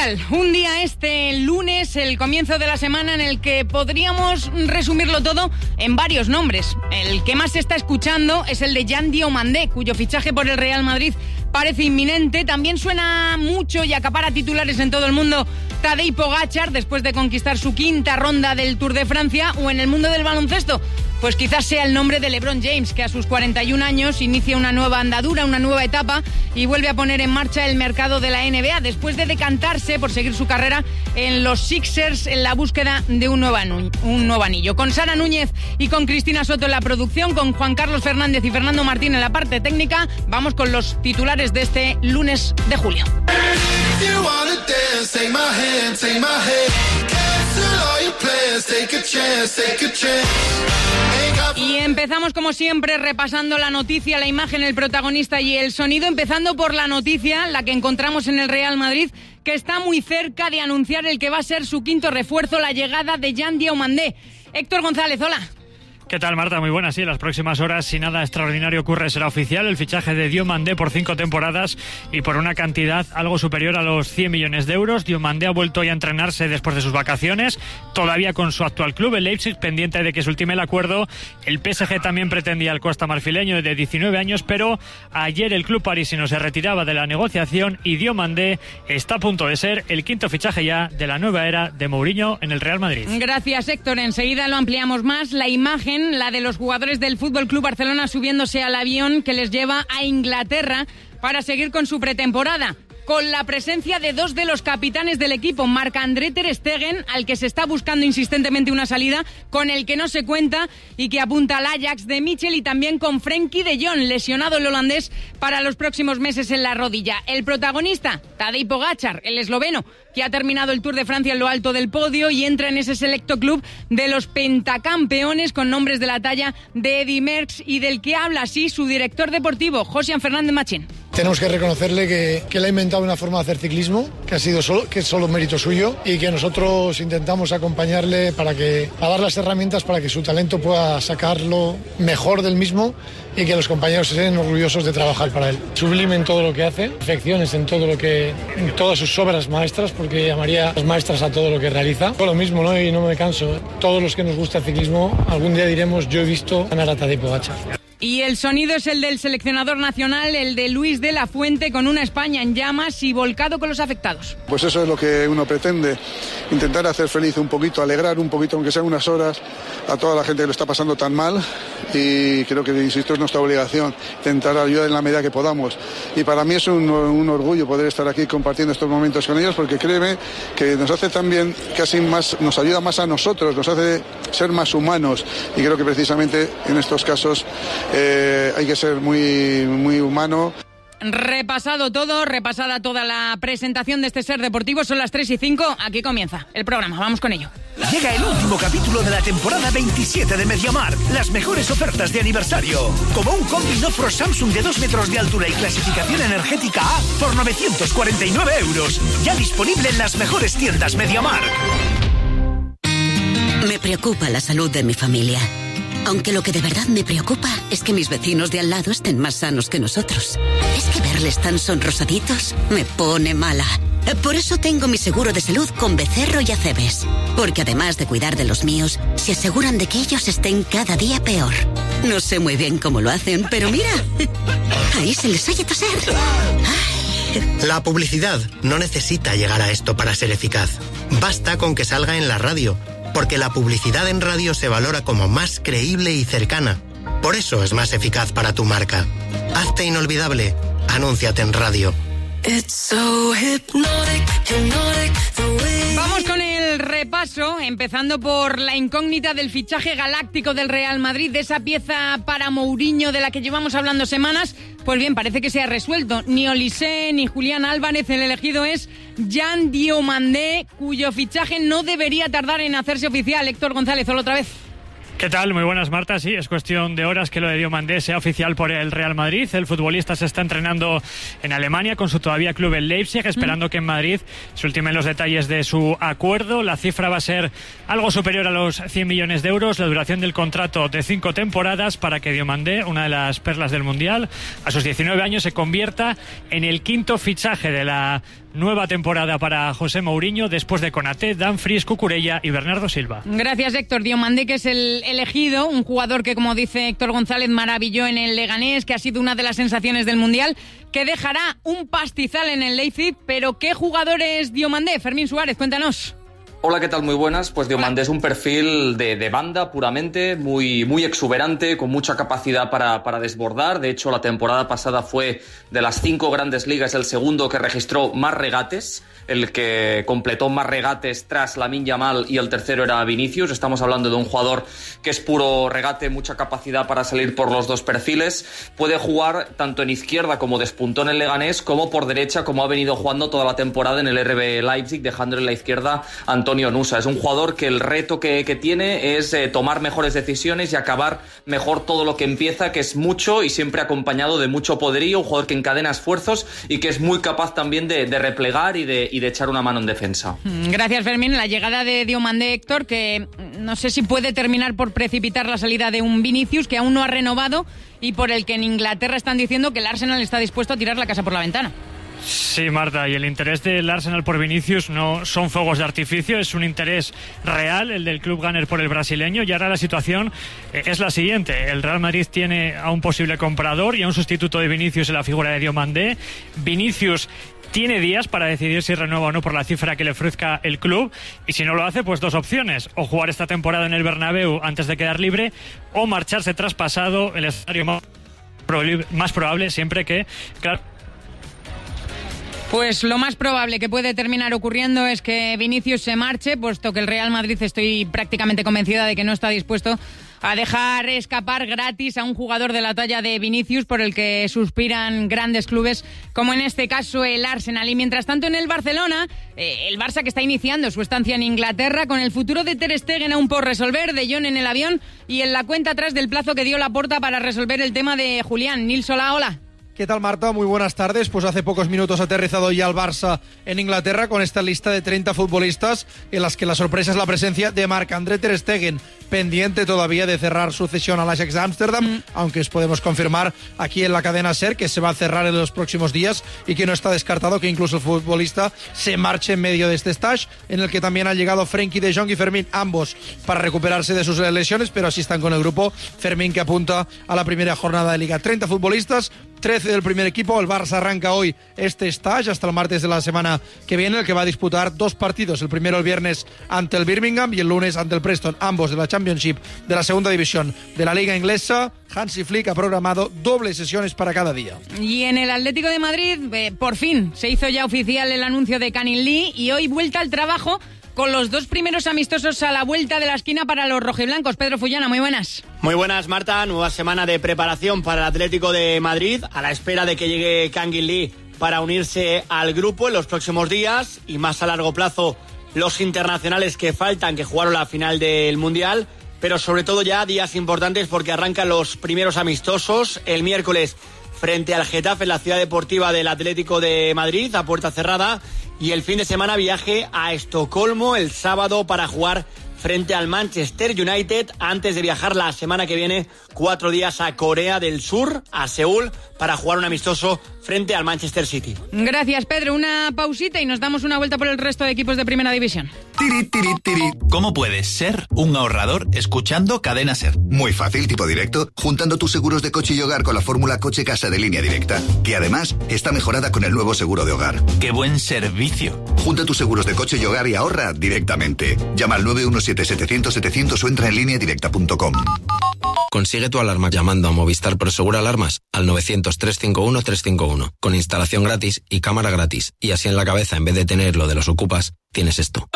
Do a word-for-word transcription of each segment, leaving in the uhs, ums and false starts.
tal? Un día este lunes, el comienzo de la semana en el que podríamos resumirlo todo en varios nombres. El que más se está escuchando es el de Jan Diomandé, cuyo fichaje por el Real Madrid parece inminente. También suena mucho y acapara titulares en todo el mundo Tadej Pogačar, después de conquistar su quinta ronda del Tour de Francia. O en el mundo del baloncesto, pues quizás sea el nombre de LeBron James, que a sus cuarenta y un años inicia una nueva andadura, una nueva etapa y vuelve a poner en marcha el mercado de la N B A después de decantarse por seguir su carrera en los Sixers en la búsqueda de un nuevo, anu- un nuevo anillo. Con Sara Núñez y con Cristina Soto en la producción, con Juan Carlos Fernández y Fernando Martín en la parte técnica, vamos con los titulares de este lunes de julio. Y empezamos como siempre repasando la noticia, la imagen, el protagonista y el sonido, empezando por la noticia, la que encontramos en el Real Madrid, que está muy cerca de anunciar el que va a ser su quinto refuerzo, la llegada de Jan Diomandé. Héctor González, hola. ¿Qué tal, Marta? Muy buenas. Sí, en las próximas horas, si nada extraordinario ocurre, será oficial el fichaje de Diomandé por cinco temporadas y por una cantidad algo superior a los cien millones de euros. Diomandé ha vuelto ya a entrenarse después de sus vacaciones, todavía con su actual club, el Leipzig, pendiente de que se ultime el acuerdo. El P S G también pretendía al costa marfileño de diecinueve años, pero ayer el club parisino se retiraba de la negociación y Diomandé está a punto de ser el quinto fichaje ya de la nueva era de Mourinho en el Real Madrid. Gracias, Héctor. Enseguida lo ampliamos más. La imagen, la de los jugadores del F C Barcelona subiéndose al avión que les lleva a Inglaterra para seguir con su pretemporada, con la presencia de dos de los capitanes del equipo, Marc-André ter Stegen, al que se está buscando insistentemente una salida, con el que no se cuenta y que apunta al Ajax de Michel, y también con Frenkie de Jong, lesionado el holandés para los próximos meses en la rodilla. El protagonista, Tadej Pogačar, el esloveno, que ha terminado el Tour de Francia en lo alto del podio y entra en ese selecto club de los pentacampeones con nombres de la talla de Eddy Merckx, y del que habla así su director deportivo, Josian Fernández Machín. Tenemos que reconocerle que, que él ha inventado una forma de hacer ciclismo, que ha sido solo, que es solo mérito suyo, y que nosotros intentamos acompañarle para que, a dar las herramientas para que su talento pueda sacarlo mejor del mismo y que los compañeros estén orgullosos de trabajar para él. Sublime en todo lo que hace, perfecciones en todo lo que, en todas sus obras maestras, porque llamaría las maestras a todo lo que realiza. Todo lo mismo, ¿no? Y no me canso. Todos los que nos gusta el ciclismo, algún día diremos, yo he visto ganar a Tadej Pogačar. Y el sonido es el del seleccionador nacional, el de Luis de la Fuente, con una España en llamas y volcado con los afectados. Pues eso es lo que uno pretende, intentar hacer feliz un poquito, alegrar un poquito, aunque sean unas horas, a toda la gente que lo está pasando tan mal, y creo que, insisto, es nuestra obligación intentar ayudar en la medida que podamos. Y para mí es un, un orgullo poder estar aquí compartiendo estos momentos con ellos, porque créeme que nos hace también casi más, nos ayuda más a nosotros, nos hace ser más humanos, y creo que precisamente en estos casos Eh, hay que ser muy, muy humano. Repasado todo, repasada toda la presentación de este Ser Deportivo, son las tres y cinco, aquí comienza el programa, vamos con ello. Llega el último capítulo de la temporada veintisiete de MediaMarkt. Las mejores ofertas de aniversario. Como un combi Nofro Samsung de dos metros de altura y clasificación energética A por novecientos cuarenta y nueve euros. Ya disponible en las mejores tiendas MediaMarkt. Me preocupa la salud de mi familia. Aunque lo que de verdad me preocupa es que mis vecinos de al lado estén más sanos que nosotros. Es que verles tan sonrosaditos me pone mala. Por eso tengo mi seguro de salud con Becerro y Acebes. Porque además de cuidar de los míos, se aseguran de que ellos estén cada día peor. No sé muy bien cómo lo hacen, pero mira, ahí se les oye toser. Ay. La publicidad no necesita llegar a esto para ser eficaz. Basta con que salga en la radio. Porque la publicidad en radio se valora como más creíble y cercana. Por eso es más eficaz para tu marca. Hazte inolvidable. Anúnciate en radio. Vamos con el repaso, empezando por la incógnita del fichaje galáctico del Real Madrid, de esa pieza para Mourinho de la que llevamos hablando semanas. Pues bien, parece que se ha resuelto. Ni Olise ni Julián Álvarez, el elegido es Jan Diomandé, cuyo fichaje no debería tardar en hacerse oficial. Héctor González, hola otra vez. ¿Qué tal? Muy buenas, Marta. Sí, es cuestión de horas que lo de Diomandé sea oficial por el Real Madrid. El futbolista se está entrenando en Alemania con su todavía club el Leipzig, esperando mm. que en Madrid se ultimen los detalles de su acuerdo. La cifra va a ser algo superior a los cien millones de euros, la duración del contrato de cinco temporadas, para que Diomandé, una de las perlas del Mundial, a sus diecinueve años se convierta en el quinto fichaje de la nueva temporada para José Mourinho después de Konaté, Dumfries, Cucurella y Bernardo Silva. Gracias, Héctor. Diomandé, que es el elegido, un jugador que, como dice Héctor González, maravilló en el Leganés, que ha sido una de las sensaciones del Mundial, que dejará un pastizal en el Leipzig. Pero ¿qué jugador es Diomandé? Fermín Suárez, cuéntanos. Hola, ¿qué tal? Muy buenas. Pues Diomandé es un perfil de, de banda puramente, muy, muy exuberante, con mucha capacidad para, para desbordar. De hecho, la temporada pasada fue de las cinco grandes ligas el segundo que registró más regates, el que completó más regates tras Lamine Yamal, y el tercero era Vinicius. Estamos hablando de un jugador que es puro regate, mucha capacidad para salir por los dos perfiles. Puede jugar tanto en izquierda, como despuntó en el Leganés, como por derecha, como ha venido jugando toda la temporada en el R B Leipzig, dejando en la izquierda a Antonio Nusa. Es un jugador que el reto que, que tiene es eh, tomar mejores decisiones y acabar mejor todo lo que empieza, que es mucho y siempre acompañado de mucho poderío. Un jugador que encadena esfuerzos y que es muy capaz también de, de replegar y de, y de echar una mano en defensa. Gracias, Fermín. La llegada de Diomandé, Héctor, que no sé si puede terminar por precipitar la salida de un Vinicius que aún no ha renovado y por el que en Inglaterra están diciendo que el Arsenal está dispuesto a tirar la casa por la ventana. Sí, Marta, y el interés del Arsenal por Vinicius no son fuegos de artificio, es un interés real, el del club gunner por el brasileño. Y ahora la situación es la siguiente: el Real Madrid tiene a un posible comprador y a un sustituto de Vinicius en la figura de Diomandé. Vinicius tiene días para decidir si renueva o no por la cifra que le ofrezca el club, y si no lo hace, pues dos opciones: o jugar esta temporada en el Bernabéu antes de quedar libre, o marcharse traspasado, el escenario más probable, más probable siempre que, claro. Pues lo más probable que puede terminar ocurriendo es que Vinicius se marche, puesto que el Real Madrid, estoy prácticamente convencida de que no está dispuesto a dejar escapar gratis a un jugador de la talla de Vinicius, por el que suspiran grandes clubes, como en este caso el Arsenal. Y mientras tanto, en el Barcelona, eh, el Barça, que está iniciando su estancia en Inglaterra, con el futuro de Ter Stegen aún por resolver, De Jong en el avión y en la cuenta atrás del plazo que dio Laporta para resolver el tema de Julián. Nils, hola, hola. ¿Qué tal, Marta? Muy buenas tardes. Pues hace pocos minutos ha aterrizado ya el Barça en Inglaterra con esta lista de treinta futbolistas, en las que la sorpresa es la presencia de Marc-André Ter Stegen, pendiente todavía de cerrar su cesión al Ajax de Ámsterdam, mm. aunque os podemos confirmar aquí en la cadena SER que se va a cerrar en los próximos días y que no está descartado que incluso el futbolista se marche en medio de este stage, en el que también han llegado Frenkie de Jong y Fermín, ambos para recuperarse de sus lesiones, pero así están con el grupo. Fermín, que apunta a la primera jornada de Liga. treinta futbolistas, trece del primer equipo. El Barça arranca hoy este stage hasta el martes de la semana que viene, el que va a disputar dos partidos: el primero el viernes ante el Birmingham y el lunes ante el Preston, ambos de la Championship, de la segunda división de la Liga Inglesa. Hansi Flick ha programado dobles sesiones para cada día. Y en el Atlético de Madrid, eh, por fin se hizo ya oficial el anuncio de Canin Lee, y hoy vuelta al trabajo con los dos primeros amistosos a la vuelta de la esquina para los rojiblancos. Pedro Fullana, muy buenas. Muy buenas, Marta. Nueva semana de preparación para el Atlético de Madrid, a la espera de que llegue Canin Lee para unirse al grupo en los próximos días, y más a largo plazo los internacionales que faltan, que jugaron la final del Mundial, pero sobre todo ya días importantes porque arrancan los primeros amistosos el miércoles frente al Getafe en la ciudad deportiva del Atlético de Madrid, a puerta cerrada, y el fin de semana viaje a Estocolmo el sábado para jugar frente al Manchester United, antes de viajar la semana que viene cuatro días a Corea del Sur, a Seúl, para jugar un amistoso frente al Manchester City. Gracias, Pedro. Una pausita y nos damos una vuelta por el resto de equipos de Primera División. Tiri, tiri, tiri. ¿Cómo puedes ser un ahorrador escuchando Cadena SER? Muy fácil, tipo directo, juntando tus seguros de coche y hogar con la fórmula Coche-Casa de Línea Directa, que además está mejorada con el nuevo seguro de hogar. ¡Qué buen servicio! Junta tus seguros de coche y hogar y ahorra directamente. Llama al nueve uno siete, setecientos, setecientos o entra en línea directa punto com. Consigue tu alarma llamando a Movistar Prosegur Alarmas al novecientos, trescientos cincuenta y uno, trescientos cincuenta y uno, con instalación gratis y cámara gratis. Y así en la cabeza, en vez de tener lo de los ocupas, tienes esto.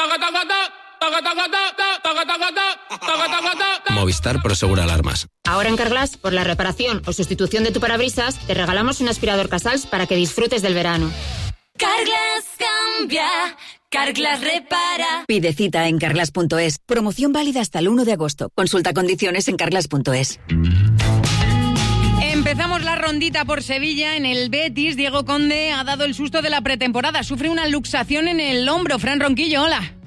Movistar Prosegur Alarmas. Ahora en Carglass, por la reparación o sustitución de tu parabrisas, te regalamos un aspirador Casals para que disfrutes del verano. Carglass cambia, Carglass repara. Pide cita en carglass punto es. Promoción válida hasta el uno de agosto. Consulta condiciones en carglass punto es. Empezamos la rondita por Sevilla. En el Betis, Diego Conde ha dado el susto de la pretemporada. Sufre una luxación en el hombro. Fran Ronquillo, hola.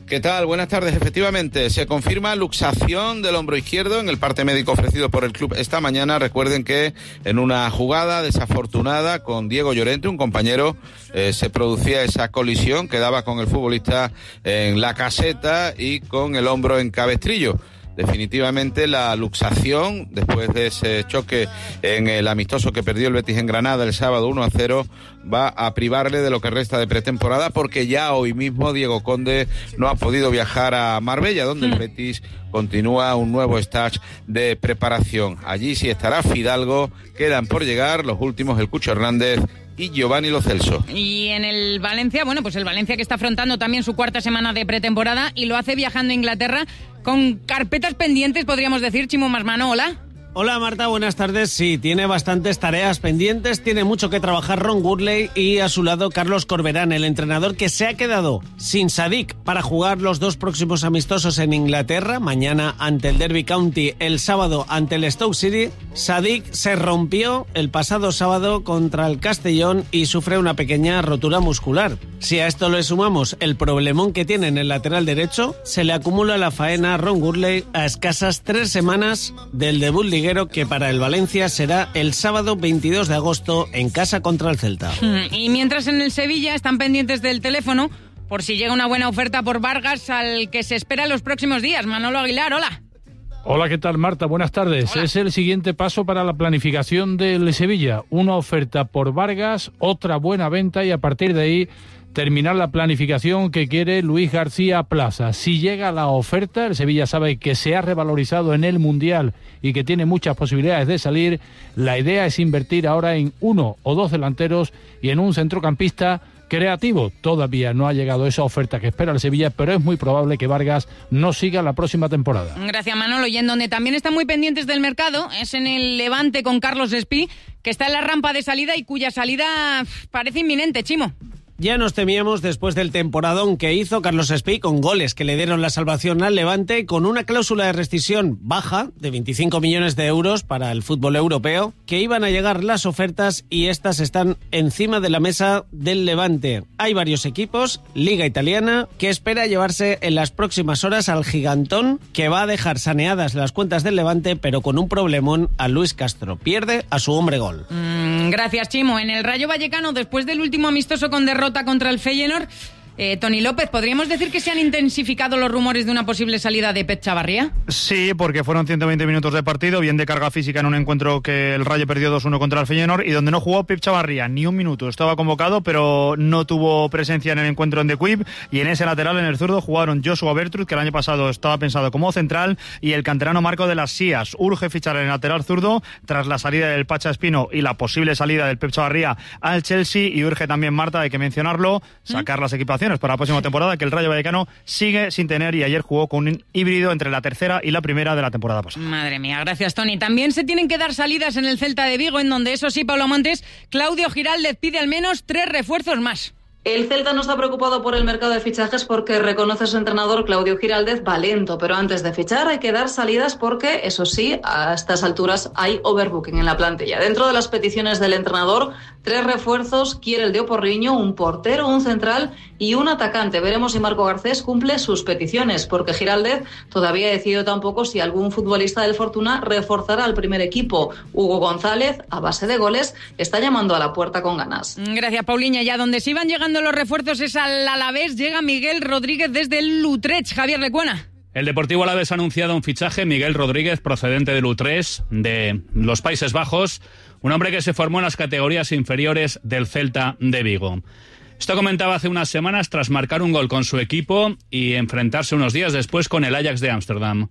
¿Qué tal? Buenas tardes. Efectivamente, se confirma luxación del hombro izquierdo en el parte médico ofrecido por el club esta mañana. Recuerden que en una jugada desafortunada con Diego Llorente, un compañero, eh, se producía esa colisión, quedaba con el futbolista en la caseta y con el hombro en cabestrillo. Definitivamente la luxación, después de ese choque en el amistoso que perdió el Betis en Granada el sábado uno a cero, va a privarle de lo que resta de pretemporada, porque ya hoy mismo Diego Conde no ha podido viajar a Marbella, donde el Betis continúa un nuevo stage de preparación. Allí sí estará Fidalgo, quedan por llegar los últimos, el Cucho Hernández y Giovanni Lo Celso. Y en el Valencia, bueno, pues el Valencia que está afrontando también su cuarta semana de pretemporada y lo hace viajando a Inglaterra con carpetas pendientes, podríamos decir. Chimo Masmano, hola. Hola Marta, buenas tardes. Sí, tiene bastantes tareas pendientes, tiene mucho que trabajar Ron Gurley y a su lado Carlos Corberán, el entrenador que se ha quedado sin Sadik para jugar los dos próximos amistosos en Inglaterra, mañana ante el Derby County, el sábado ante el Stoke City. Sadik se rompió el pasado sábado contra el Castellón y sufre una pequeña rotura muscular. Si a esto le sumamos el problemón que tiene en el lateral derecho, se le acumula la faena a Ron Gurley a escasas tres semanas del debut liguero que para el Valencia será el sábado veintidós de agosto en casa contra el Celta. Y mientras en el Sevilla están pendientes del teléfono por si llega una buena oferta por Vargas, al que se espera en los próximos días. Manolo Aguilar, hola. Hola, ¿qué tal, Marta? Buenas tardes. Hola. Es el siguiente paso para la planificación del Sevilla. Una oferta por Vargas, otra buena venta y a partir de ahí terminar la planificación que quiere Luis García Plaza. Si llega la oferta, el Sevilla sabe que se ha revalorizado en el Mundial y que tiene muchas posibilidades de salir. La idea es invertir ahora en uno o dos delanteros y en un centrocampista creativo. Todavía no ha llegado esa oferta que espera el Sevilla, pero es muy probable que Vargas no siga la próxima temporada. Gracias, Manolo. Y en donde también están muy pendientes del mercado es en el Levante con Carlos Espí, que está en la rampa de salida y cuya salida parece inminente, Chimo. Ya nos temíamos después del temporadón que hizo Carlos Espí con goles que le dieron la salvación al Levante, con una cláusula de rescisión baja de veinticinco millones de euros para el fútbol europeo, que iban a llegar las ofertas y estas están encima de la mesa del Levante. Hay varios equipos, Liga Italiana, que espera llevarse en las próximas horas al gigantón, que va a dejar saneadas las cuentas del Levante, pero con un problemón a Luis Castro. Pierde a su hombre gol. Mm, gracias, Chimo. En el Rayo Vallecano, después del último amistoso con derrota contra el Feyenoord, Eh, Tony López, ¿podríamos decir que se han intensificado los rumores de una posible salida de Pep Chavarría? Sí, porque fueron ciento veinte minutos de partido, bien de carga física en un encuentro que el Rayo perdió dos uno contra el Feyenoord y donde no jugó Pep Chavarría ni un minuto. Estaba convocado, pero no tuvo presencia en el encuentro en The Quip, y en ese lateral, en el zurdo, jugaron Joshua Bertrud, que el año pasado estaba pensado como central, y el canterano Marco de las Sías. Urge fichar en el lateral zurdo tras la salida del Pacha Espino y la posible salida del Pep Chavarría al Chelsea, y urge también, Marta, hay que mencionarlo, sacar ¿Mm? las equipaciones para la próxima temporada, que el Rayo Vallecano sigue sin tener, y ayer jugó con un híbrido entre la tercera y la primera de la temporada pasada. Madre mía, gracias, Tony. También se tienen que dar salidas en el Celta de Vigo, en donde, eso sí, Pablo Montes, Claudio Giraldez pide al menos tres refuerzos más. El Celta no está preocupado por el mercado de fichajes porque reconoce su entrenador Claudio Giraldez va lento, pero antes de fichar hay que dar salidas porque, eso sí, a estas alturas hay overbooking en la plantilla. Dentro de las peticiones del entrenador, tres refuerzos quiere el de Oporriño, un portero, un central y un atacante. Veremos si Marco Garcés cumple sus peticiones, porque Giraldez todavía ha decidido tampoco si algún futbolista del Fortuna reforzará al primer equipo. Hugo González, a base de goles, está llamando a la puerta con ganas. Gracias, Pauliña. Ya donde se iban llegando los refuerzos es al Alavés, llega Miguel Rodríguez desde el Utrecht. Javier Lecuona. El Deportivo Alavés ha anunciado un fichaje, Miguel Rodríguez, procedente del Utrecht, de los Países Bajos, un hombre que se formó en las categorías inferiores del Celta de Vigo. Esto comentaba hace unas semanas tras marcar un gol con su equipo y enfrentarse unos días después con el Ajax de Ámsterdam.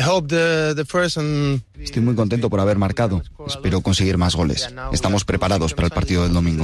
Estoy muy contento por haber marcado. Espero conseguir más goles. Estamos preparados para el partido del domingo.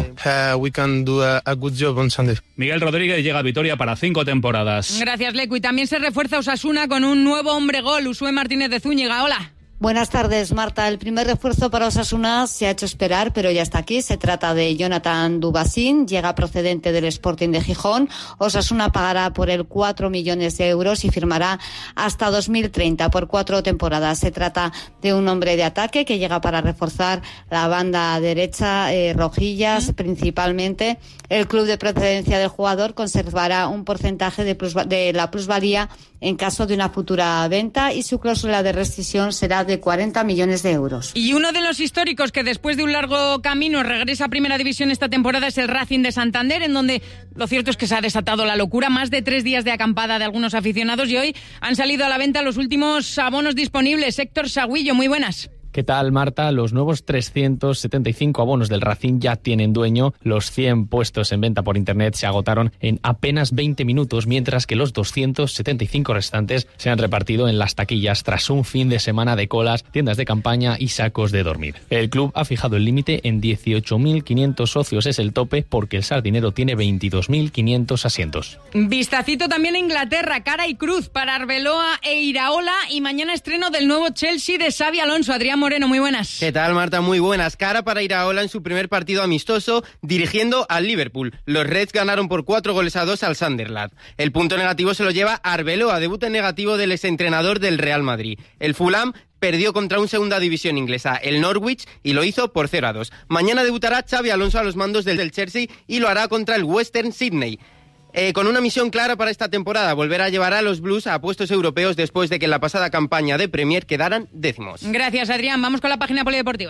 Miguel Rodríguez llega a Vitoria para cinco temporadas. Gracias, Lecu. Y también se refuerza Osasuna con un nuevo hombre gol, Usue Martínez de Zúñiga. Hola. Buenas tardes, Marta. El primer refuerzo para Osasuna se ha hecho esperar, pero ya está aquí. Se trata de Jonathan Dubasín, llega procedente del Sporting de Gijón. Osasuna pagará por él cuatro millones de euros y firmará hasta dos mil treinta por cuatro temporadas. Se trata de un hombre de ataque que llega para reforzar la banda derecha, eh, rojillas, principalmente. El club de procedencia del jugador conservará un porcentaje de, plus, de la plusvalía en caso de una futura venta y su cláusula de rescisión será de cuarenta millones de euros. Y uno de los históricos que después de un largo camino regresa a Primera División esta temporada es el Racing de Santander, en donde lo cierto es que se ha desatado la locura. Más de tres días de acampada de algunos aficionados y hoy han salido a la venta los últimos abonos disponibles. Héctor Saguillo, muy buenas. ¿Qué tal, Marta? Los nuevos trescientos setenta y cinco abonos del Racing ya tienen dueño. Los cien puestos en venta por internet se agotaron en apenas veinte minutos, mientras que los doscientos setenta y cinco restantes se han repartido en las taquillas tras un fin de semana de colas, tiendas de campaña y sacos de dormir. El club ha fijado el límite en dieciocho mil quinientos socios, es el tope, porque el Sardinero tiene veintidós mil quinientos asientos. Vistacito también a Inglaterra, cara y cruz para Arbeloa e Iraola, y mañana estreno del nuevo Chelsea de Xabi Alonso. Adrián Moreno, muy buenas. ¿Qué tal, Marta? Muy buenas. Cara para Iraola en su primer partido amistoso dirigiendo al Liverpool. Los Reds ganaron por cuatro goles a dos al Sunderland. El punto negativo se lo lleva Arbeloa, debut en negativo del exentrenador del Real Madrid. El Fulham perdió contra un segunda división inglesa, el Norwich, y lo hizo por cero a dos. Mañana debutará Xabi Alonso a los mandos del Chelsea y lo hará contra el Western Sydney. Eh, con una misión clara para esta temporada, volver a llevar a los Blues a puestos europeos después de que en la pasada campaña de Premier quedaran décimos. Gracias, Adrián. Vamos con la página polideportiva.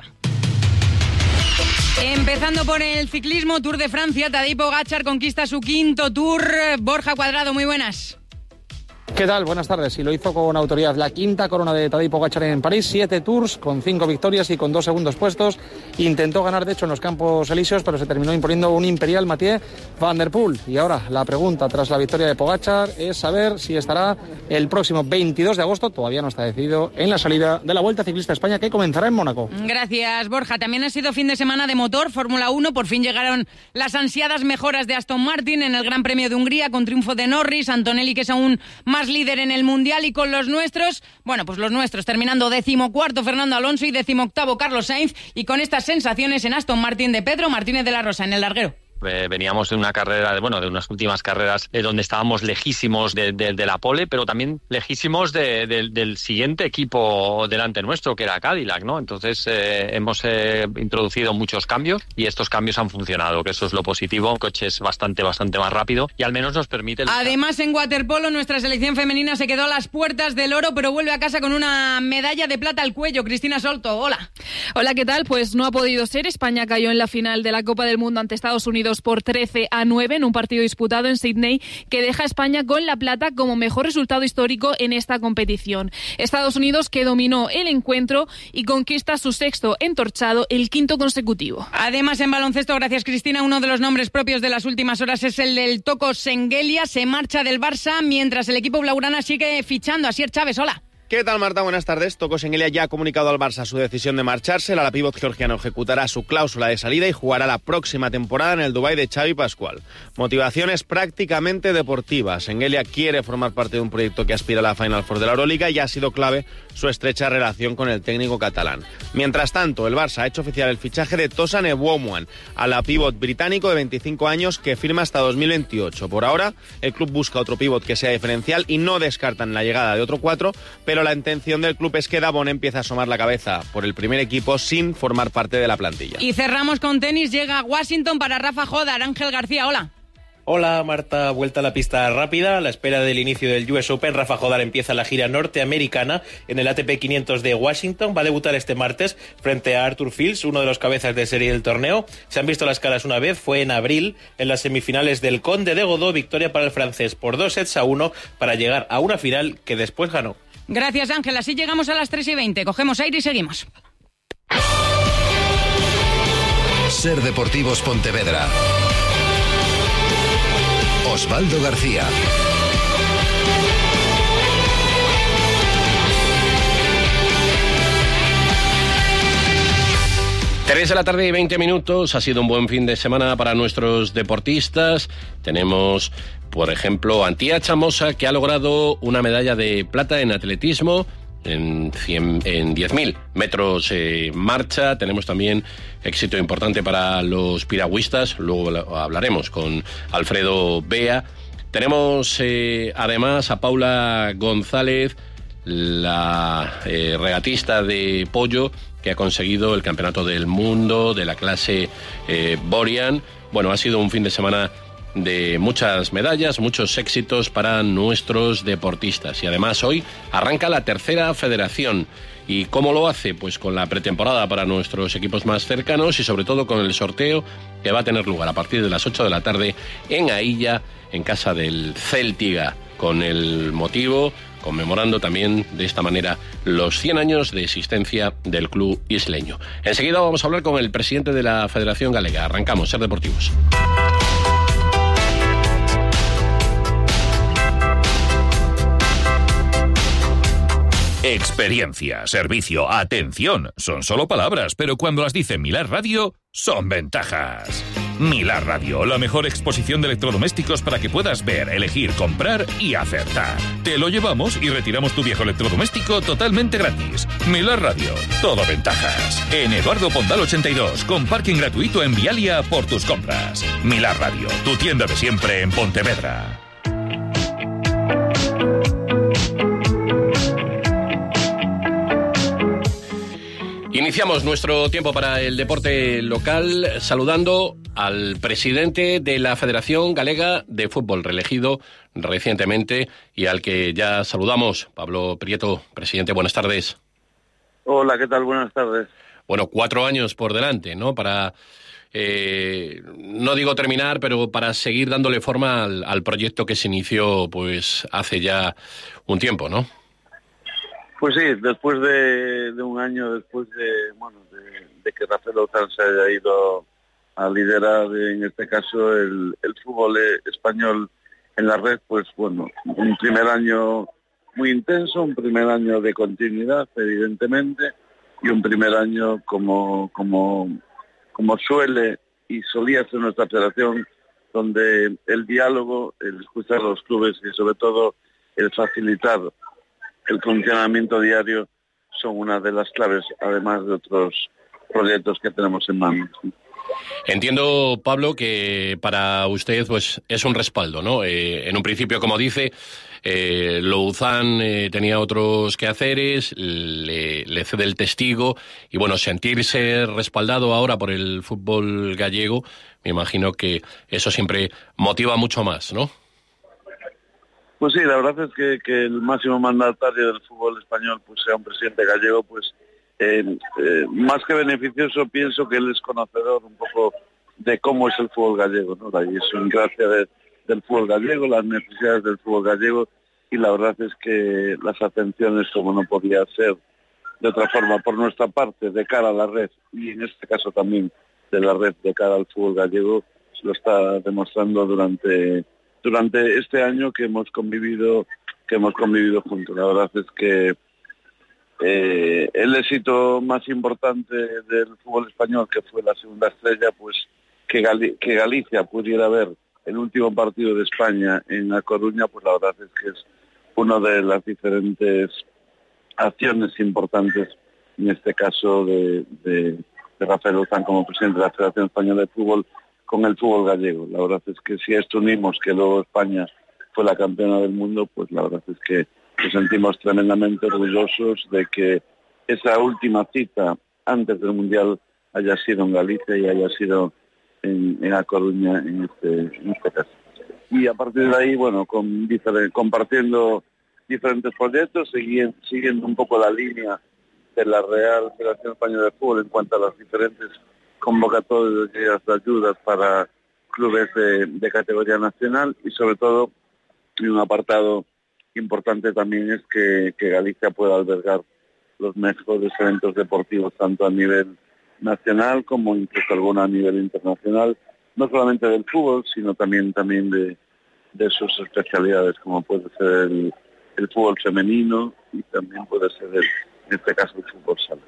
Empezando por el ciclismo, Tour de Francia, Tadej Pogačar conquista su quinto Tour. Borja Cuadrado, muy buenas. ¿Qué tal? Buenas tardes. Y lo hizo con autoridad. La quinta corona de Tadej Pogačar en París, siete tours con cinco victorias y con dos segundos puestos. Intentó ganar, de hecho, en los Campos Elíseos, pero se terminó imponiendo un imperial Mathieu Van Der Poel. Y ahora la pregunta tras la victoria de Pogačar es saber si estará el próximo veintidós de agosto, todavía no está decidido, en la salida de la Vuelta Ciclista a España, que comenzará en Mónaco. Gracias, Borja. También ha sido fin de semana de motor, Fórmula uno. Por fin llegaron las ansiadas mejoras de Aston Martin en el Gran Premio de Hungría con triunfo de Norris, Antonelli, que es aún más líder en el Mundial, y con los nuestros, bueno, pues los nuestros terminando decimocuarto Fernando Alonso y decimoctavo Carlos Sainz, y con estas sensaciones en Aston Martin de Pedro Martínez de la Rosa en el larguero. Eh, veníamos de una carrera, bueno, de unas últimas carreras eh, donde estábamos lejísimos de, de, de la pole, pero también lejísimos de, de, del siguiente equipo delante nuestro, que era Cadillac, ¿no? Entonces eh, hemos eh, introducido muchos cambios y estos cambios han funcionado, que eso es lo positivo. El coche es bastante, bastante más rápido y al menos nos permite... luchar. Además, en waterpolo, nuestra selección femenina se quedó a las puertas del oro, pero vuelve a casa con una medalla de plata al cuello. Cristina Solto, hola. Hola, ¿qué tal? Pues no ha podido ser. España cayó en la final de la Copa del Mundo ante Estados Unidos por trece a nueve en un partido disputado en Sydney, que deja a España con la plata como mejor resultado histórico en esta competición. Estados Unidos, que dominó el encuentro y conquista su sexto entorchado, el quinto consecutivo. Además, en baloncesto, gracias Cristina, uno de los nombres propios de las últimas horas es el del Toko Sengelia. Se marcha del Barça mientras el equipo blaugrana sigue fichando. Asier Chávez, hola. ¿Qué tal, Marta? Buenas tardes. Toko Sengelia ya ha comunicado al Barça su decisión de marcharse. El alapívot georgiano ejecutará su cláusula de salida y jugará la próxima temporada en el Dubái de Xavi Pascual. Motivaciones prácticamente deportivas. Sengelia quiere formar parte de un proyecto que aspira a la Final Four de la Euroliga y ha sido clave su estrecha relación con el técnico catalán. Mientras tanto, el Barça ha hecho oficial el fichaje de Tosan Ebouomwan, alapívot británico de veinticinco años que firma hasta dos mil veintiocho. Por ahora, el club busca otro pívot que sea diferencial y no descartan la llegada de otro cuatro, pero Pero la intención del club es que Dabón empiece a asomar la cabeza por el primer equipo sin formar parte de la plantilla. Y cerramos con tenis. Llega a Washington para Rafa Jodar. Ángel García, hola. Hola, Marta. Vuelta a la pista rápida. A la espera del inicio del U S Open, Rafa Jodar empieza la gira norteamericana en el A T P quinientos de Washington. Va a debutar este martes frente a Arthur Fields, uno de los cabezas de serie del torneo. Se han visto las caras una vez, fue en abril, en las semifinales del Conde de Godó. Victoria para el francés por dos sets a uno para llegar a una final que después ganó. Gracias, Ángel. Así llegamos a las tres y veinte. Cogemos aire y seguimos. Ser Deportivos Pontevedra. Osvaldo García. Tres de la tarde y veinte minutos. Ha sido un buen fin de semana para nuestros deportistas. Tenemos, por ejemplo, Antía Chamosa, que ha logrado una medalla de plata en atletismo en, cien, en diez mil metros eh, marcha. Tenemos también éxito importante para los piragüistas, luego hablaremos con Alfredo Bea. Tenemos eh, además a Paula González, la eh, regatista de pollo, que ha conseguido el campeonato del mundo de la clase eh, Borean. Bueno, ha sido un fin de semana de muchas medallas, muchos éxitos para nuestros deportistas. Y además hoy arranca la tercera federación. ¿Y cómo lo hace? Pues con la pretemporada para nuestros equipos más cercanos y sobre todo con el sorteo que va a tener lugar a partir de las ocho de la tarde en Ailla, en casa del Céltiga, con el motivo, conmemorando también de esta manera los cien años de existencia del club isleño. Enseguida vamos a hablar con el presidente de la Federación Galega. Arrancamos, Ser Deportivos. Experiencia, servicio, atención, son solo palabras, pero cuando las dice Milar Radio, son ventajas. Milar Radio, la mejor exposición de electrodomésticos para que puedas ver, elegir, comprar y acertar. Te lo llevamos y retiramos tu viejo electrodoméstico totalmente gratis. Milar Radio, todo ventajas. En Eduardo Pondal ochenta y dos, con parking gratuito en Vialia por tus compras. Milar Radio, tu tienda de siempre en Pontevedra. Iniciamos nuestro tiempo para el deporte local saludando al presidente de la Federación Galega de Fútbol, reelegido recientemente y al que ya saludamos. Pablo Prieto, presidente, buenas tardes. Hola, ¿qué tal? Buenas tardes. Bueno, cuatro años por delante, ¿no? Para, eh, no digo terminar, pero para seguir dándole forma al, al proyecto que se inició pues hace ya un tiempo, ¿no? Pues sí, después de, de un año, después de bueno de, de que Rafael Ozan se haya ido a liderar, en este caso, el, el fútbol español en la red, pues bueno, un primer año muy intenso, un primer año de continuidad, evidentemente, y un primer año como, como, como suele y solía ser nuestra federación, donde el diálogo, el escuchar a los clubes y sobre todo el facilitar el funcionamiento diario son una de las claves, además de otros proyectos que tenemos en mano. Entiendo, Pablo, que para usted pues es un respaldo, ¿no? Eh, en un principio, como dice, eh, Louzán eh, tenía otros quehaceres, le, le cede el testigo y, bueno, sentirse respaldado ahora por el fútbol gallego, me imagino que eso siempre motiva mucho más, ¿no? Pues sí, la verdad es que, que el máximo mandatario del fútbol español pues sea un presidente gallego, pues eh, eh, más que beneficioso, pienso que él es conocedor un poco de cómo es el fútbol gallego, ¿no? La idiosincrasia de, del fútbol gallego, las necesidades del fútbol gallego, y la verdad es que las atenciones, como no podía ser de otra forma, por nuestra parte, de cara a la red, y en este caso también de la red de cara al fútbol gallego, lo está demostrando durante... durante este año que hemos convivido que hemos convivido juntos. La verdad es que eh, el éxito más importante del fútbol español, que fue la segunda estrella, pues que, Gali- que Galicia pudiera ver el último partido de España en A Coruña, pues la verdad es que es una de las diferentes acciones importantes, en este caso de, de, de Rafael Ozan como presidente de la Federación Española de Fútbol, con el fútbol gallego. La verdad es que si a esto unimos que luego España fue la campeona del mundo, pues la verdad es que nos sentimos tremendamente orgullosos de que esa última cita antes del Mundial haya sido en Galicia y haya sido en, en A Coruña en este, en este caso. Y a partir de ahí, bueno, con, diferent, compartiendo diferentes proyectos, siguiendo, siguiendo un poco la línea de la Real Federación Española de Fútbol en cuanto a las diferentes convocatorias de ayudas para clubes de, de categoría nacional, y sobre todo, y un apartado importante también es que, que Galicia pueda albergar los mejores eventos deportivos tanto a nivel nacional como incluso alguna a nivel internacional, no solamente del fútbol, sino también también de, de sus especialidades, como puede ser el, el fútbol femenino y también puede ser, el, en este caso, el fútbol sala.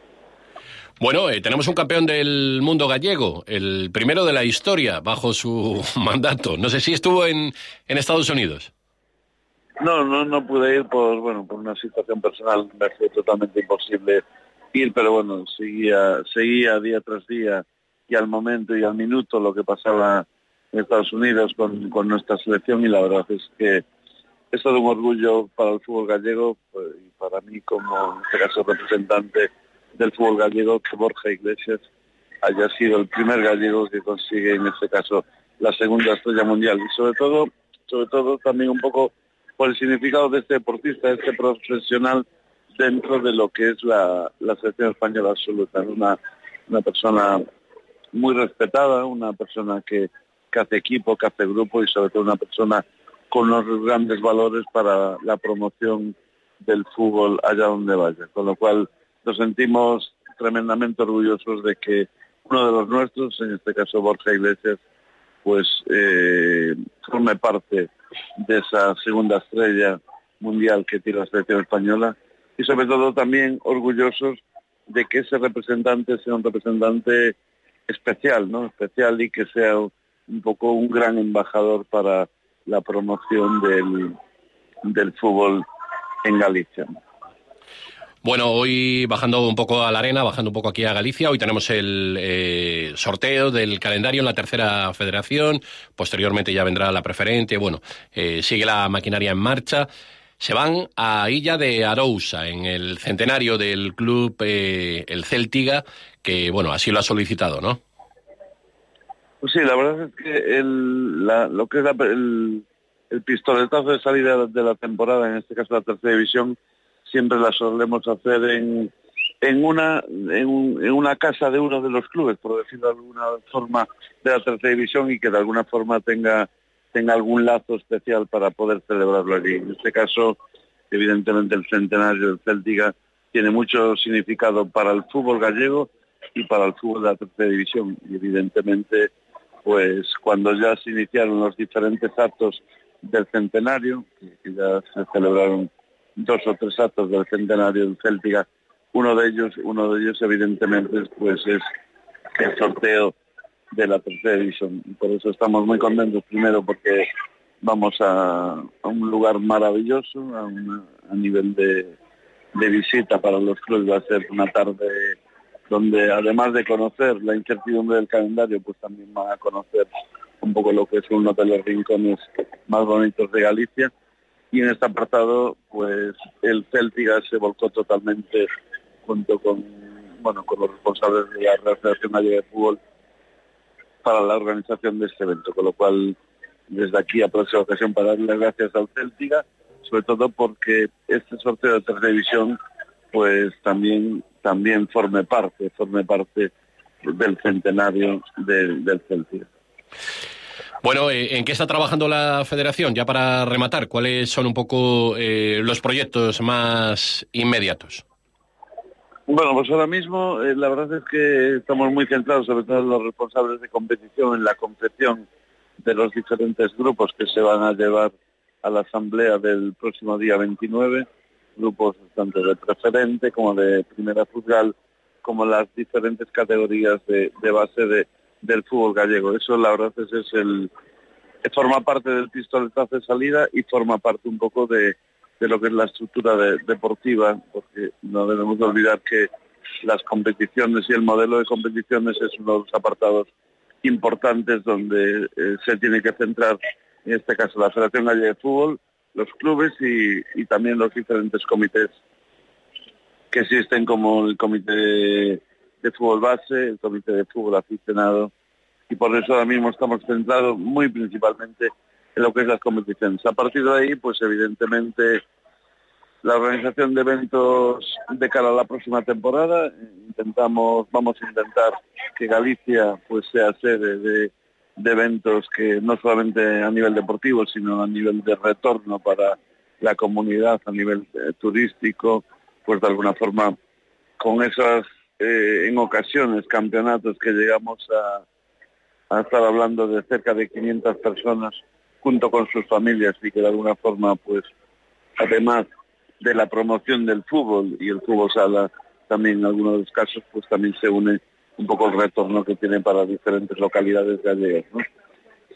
Bueno, eh, tenemos un campeón del mundo gallego, el primero de la historia bajo su mandato. No sé si estuvo en, en Estados Unidos. No, no, no pude ir por, bueno, por una situación personal, me fue totalmente imposible ir, pero bueno, seguía, seguía día tras día y al momento y al minuto lo que pasaba en Estados Unidos con, con nuestra selección, y la verdad es que es todo un orgullo para el fútbol gallego, pues, y para mí como, en este caso, representante del fútbol gallego, que Borja Iglesias haya sido el primer gallego que consigue, en este caso, la segunda estrella mundial. Y sobre todo, sobre todo también un poco por el significado de este deportista, de este profesional dentro de lo que es la, la selección española absoluta. Una, una persona muy respetada, una persona que, que hace equipo, que hace grupo, y sobre todo una persona con unos grandes valores para la promoción del fútbol allá donde vaya. Con lo cual nos sentimos tremendamente orgullosos de que uno de los nuestros, en este caso Borja Iglesias, pues eh, forme parte de esa segunda estrella mundial que tiene la selección española, y sobre todo también orgullosos de que ese representante sea un representante especial, ¿no? Especial, y que sea un poco un gran embajador para la promoción del, del fútbol en Galicia. Bueno, hoy bajando un poco a la arena, bajando un poco aquí a Galicia, hoy tenemos el eh, sorteo del calendario en la tercera federación, posteriormente ya vendrá la preferente, bueno, eh, sigue la maquinaria en marcha. Se van a Illa de Arousa, en el centenario del club eh, el Céltiga, que bueno, así lo ha solicitado, ¿no? Pues sí, la verdad es que el, la, lo que es la, el, el pistoletazo de salida de la temporada, en este caso la tercera división, siempre la solemos hacer en, en, una, en, un, en una casa de uno de los clubes, por decirlo de alguna forma, de la tercera división, y que de alguna forma tenga, tenga algún lazo especial para poder celebrarlo allí. En este caso, evidentemente, el centenario del Céltiga tiene mucho significado para el fútbol gallego y para el fútbol de la tercera división. Y evidentemente, pues cuando ya se iniciaron los diferentes actos del centenario, que ya se celebraron dos o tres actos del centenario del Céltiga, uno de ellos, uno de ellos evidentemente pues es el sorteo de la tercera división. Y por eso estamos muy contentos, primero porque vamos a, a un lugar maravilloso, a, una, a nivel de, de visita para los clubes. Va a ser una tarde donde, además de conocer la incertidumbre del calendario, pues también van a conocer un poco lo que es uno de los rincones más bonitos de Galicia. Y en este apartado, pues el Céltiga se volcó totalmente junto con, bueno, con los responsables de la Real Federación Gallega de Fútbol para la organización de este evento, con lo cual desde aquí aprovecho la ocasión para darle las gracias al Céltiga, sobre todo porque este sorteo de tercera división pues también también forme parte, forme parte del centenario del, del Céltiga. Bueno, ¿en qué está trabajando la federación? Ya para rematar, ¿cuáles son un poco eh, los proyectos más inmediatos? Bueno, pues ahora mismo eh, la verdad es que estamos muy centrados, sobre todo los responsables de competición, en la confección de los diferentes grupos que se van a llevar a la asamblea del próximo día veintinueve, grupos tanto de preferente como de primera futsal, como las diferentes categorías de, de base de del fútbol gallego. Eso la verdad es, es el forma parte del pistoletazo de salida y forma parte un poco de, de lo que es la estructura de, deportiva, porque no debemos de olvidar que las competiciones y el modelo de competiciones es uno de los apartados importantes donde eh, se tiene que centrar, en este caso la Federación Gallega de Fútbol, los clubes y, y también los diferentes comités que existen, como el comité de de fútbol base, el comité de fútbol aficionado, y por eso ahora mismo estamos centrados muy principalmente en lo que es las competiciones. A partir de ahí, pues evidentemente la organización de eventos de cara a la próxima temporada, intentamos, vamos a intentar que Galicia pues sea sede de, de eventos que no solamente a nivel deportivo, sino a nivel de retorno para la comunidad, a nivel eh, turístico, pues de alguna forma con esas Eh, en ocasiones campeonatos que llegamos a, a estar hablando de cerca de quinientas personas junto con sus familias, y que de alguna forma pues además de la promoción del fútbol y el fútbol sala también en algunos de los casos pues también se une un poco el retorno que tiene para diferentes localidades gallegas, ¿no?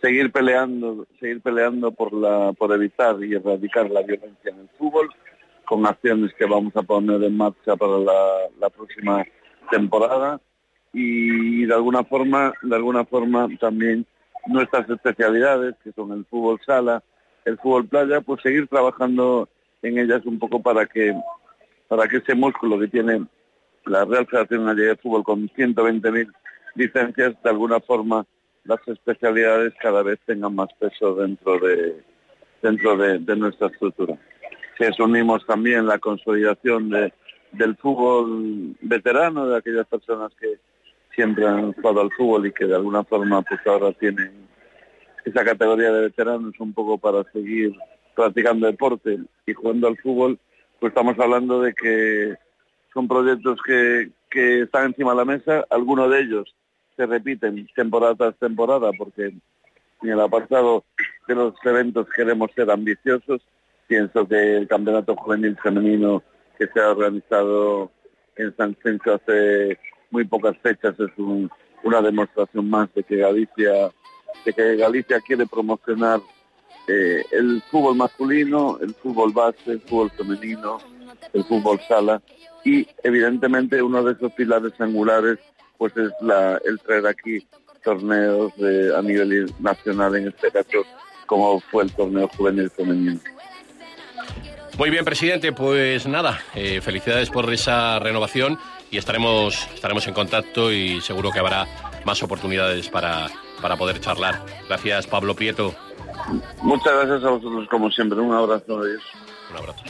seguir peleando, seguir peleando por la, por evitar y erradicar la violencia en el fútbol, con acciones que vamos a poner en marcha para la, la próxima temporada, y de alguna forma, de alguna forma también nuestras especialidades, que son el fútbol sala, el fútbol playa, pues seguir trabajando en ellas un poco para que para que ese músculo que tiene la Real Federación Gallega de Fútbol con ciento veinte mil licencias, de alguna forma las especialidades cada vez tengan más peso dentro de dentro de, de nuestra estructura. Si eso unimos también la consolidación de, del fútbol veterano, de aquellas personas que siempre han jugado al fútbol y que de alguna forma pues ahora tienen esa categoría de veteranos un poco para seguir practicando deporte y jugando al fútbol, pues estamos hablando de que son proyectos que, que están encima de la mesa. Algunos de ellos se repiten temporada tras temporada, porque en el apartado de los eventos queremos ser ambiciosos. Pienso que el Campeonato Juvenil Femenino que se ha organizado en San Censo hace muy pocas fechas es un, una demostración más de que Galicia, de que Galicia quiere promocionar eh, el fútbol masculino, el fútbol base, el fútbol femenino, el fútbol sala, y evidentemente uno de esos pilares angulares pues es la, el traer aquí torneos de, a nivel nacional, en este caso como fue el torneo juvenil femenino. Muy bien, presidente, pues nada, eh, felicidades por esa renovación y estaremos estaremos en contacto y seguro que habrá más oportunidades para, para poder charlar. Gracias, Pablo Prieto. Muchas gracias a vosotros, como siempre. Un abrazo. Adiós. Un abrazo.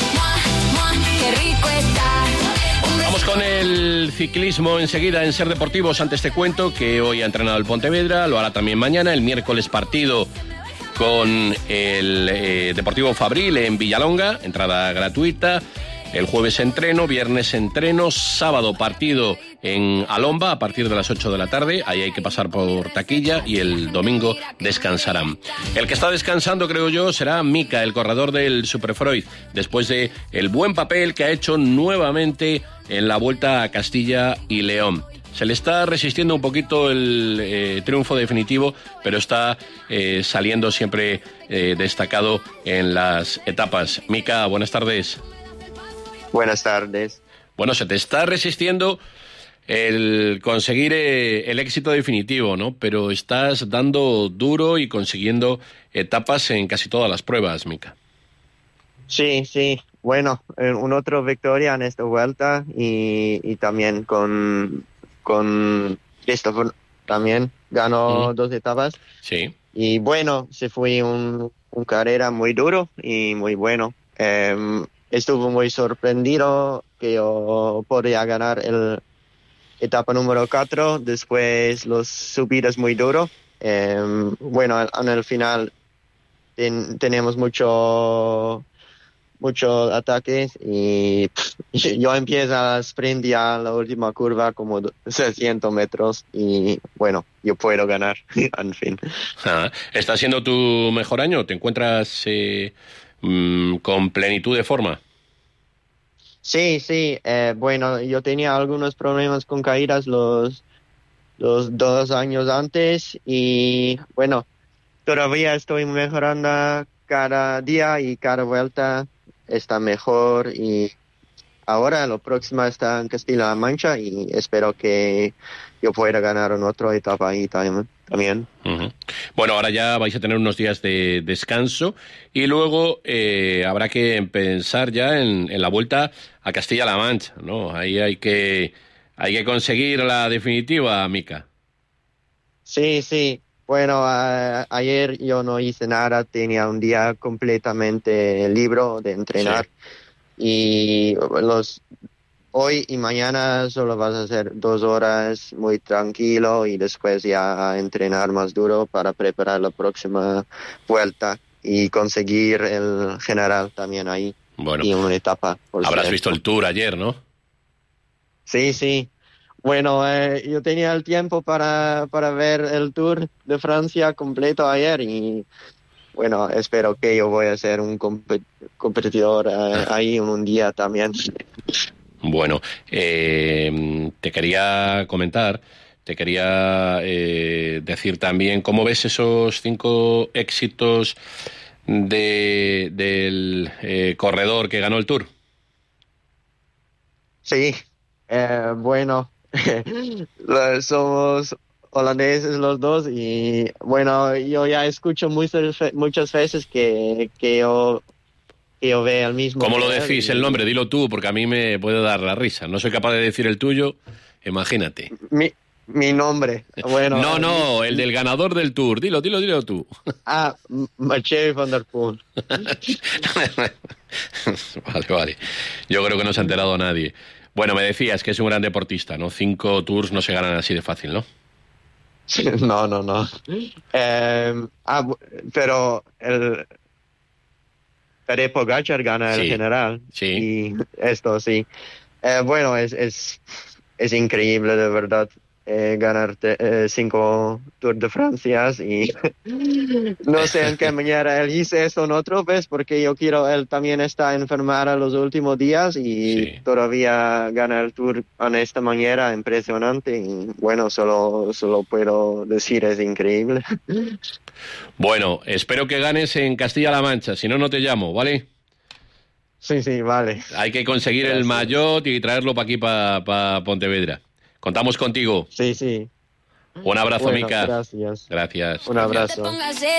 Vamos con el ciclismo enseguida en Ser Deportivos. Antes te cuento que hoy ha entrenado el Pontevedra, lo hará también mañana. El miércoles partido con el eh, Deportivo Fabril en Villalonga, entrada gratuita. El jueves entreno, viernes entreno, sábado partido en Alomba a partir de las ocho de la tarde, ahí hay que pasar por taquilla, y el domingo descansarán. El que está descansando, creo yo, será Mika, el corredor del Superfreud, después de el buen papel que ha hecho nuevamente en la Vuelta a Castilla y León. Se le está resistiendo un poquito el eh, triunfo definitivo, pero está eh, saliendo siempre eh, destacado en las etapas. Mika, buenas tardes. Buenas tardes. Bueno, se te está resistiendo el conseguir eh, el éxito definitivo, ¿no? Pero estás dando duro y consiguiendo etapas en casi todas las pruebas, Mika. Sí, sí. Bueno, un otro victoria en esta vuelta y, y también con, con Christopher también ganó mm. dos etapas. Sí. Y bueno, se fue un, un carrera muy duro y muy bueno. Eh, Estuve muy sorprendido que yo podía ganar el etapa número cuatro, después los subidas muy duros. Eh, bueno, en el final ten, tenemos mucho muchos ataques y pff, yo empiezo a sprint ya en la última curva como seiscientos metros y bueno, yo puedo ganar, en fin. Ah, ¿está siendo tu mejor año? ¿Te encuentras eh, mmm, con plenitud de forma? Sí, sí. Eh, bueno, yo tenía algunos problemas con caídas los, los dos años antes y bueno, todavía estoy mejorando cada día y cada vuelta está mejor y ahora lo próximo está en Castilla-La Mancha y espero que yo pueda ganar en otra etapa ahí también. también. Uh-huh. Bueno, ahora ya vais a tener unos días de descanso y luego eh, habrá que pensar ya en, en la vuelta a Castilla-La Mancha, ¿no? Ahí hay que hay que conseguir la definitiva, Mika. Sí, sí. Bueno, a, ayer yo no hice nada, tenía un día completamente libre de entrenar sí. y los hoy y mañana solo vas a hacer dos horas muy tranquilo y después ya a entrenar más duro para preparar la próxima vuelta y conseguir el general también ahí. Bueno, y una etapa. Habrás cierto. visto el Tour ayer, ¿no? Sí, sí. Bueno, eh, yo tenía el tiempo para, para ver el Tour de Francia completo ayer y bueno, espero que yo voy a ser un comp- competidor eh, ahí en un día también. Bueno, eh, te quería comentar, te quería eh, decir también, ¿cómo ves esos cinco éxitos de, del eh, corredor que ganó el Tour? Sí, eh, bueno, somos holandeses los dos y bueno, yo ya escucho muchas, muchas veces que, que yo... que yo veo el mismo. ¿Cómo lo decís y... el nombre? Dilo tú, porque a mí me puede dar la risa. No soy capaz de decir el tuyo, imagínate. Mi, mi nombre, bueno. No, no, el del ganador del Tour. Dilo, dilo, dilo tú. Ah, Mathieu van der Poel. Vale, vale. Yo creo que no se ha enterado nadie. Bueno, me decías que es un gran deportista, ¿no? Cinco Tours no se ganan así de fácil, ¿no? No, no, no. Eh, ah, pero el... Tadej Pogačar gana el sí, general. Sí. Y esto sí. Eh, bueno, es, es, es increíble, de verdad, eh, ganar eh, cinco Tour de Francia y no sé en qué manera él hizo esto en otra vez, porque yo quiero, él también está enfermado los últimos días y sí. todavía gana el Tour en esta manera impresionante y bueno, solo, solo puedo decir es increíble. Bueno, espero que ganes en Castilla-La Mancha, si no, no te llamo, ¿vale? Sí, sí, vale. Hay que conseguir Gracias. El maillot y traerlo para aquí, para pa Pontevedra. Contamos contigo. Sí, sí. Un abrazo, bueno, Mica. Gracias. Gracias. Un abrazo. Gracias.